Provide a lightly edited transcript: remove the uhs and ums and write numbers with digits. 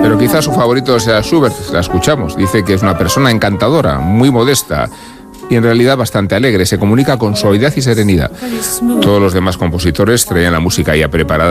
Pero quizás su favorito sea Schubert, la escuchamos. Dice que es una persona encantadora, muy modesta y en realidad bastante alegre. Se comunica con suavidad y serenidad. Todos los demás compositores traían la música ya preparada